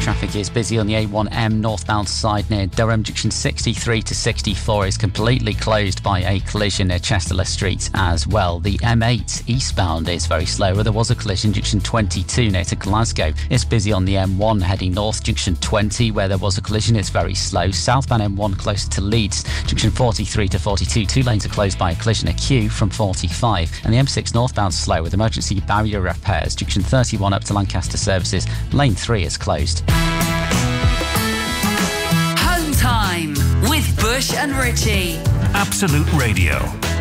Traffic is busy on the A1M northbound side near Durham. Junction 63 to 64 is completely closed by a collision near Chester Street as well. The M8 eastbound is very slow where there was a collision. Junction 22 near to Glasgow. It's busy on the M1 heading north. Junction 20 where there was a collision is very slow. Southbound M1 closer to Leeds. Junction 43 to 42, 2 lanes are closed by a collision. A queue from 45. And the M6 northbound slow with emergency barrier repairs. Junction 31 up to Lancaster services. Lane 3 is closed. Home time with Bush and Richie. Absolute Radio.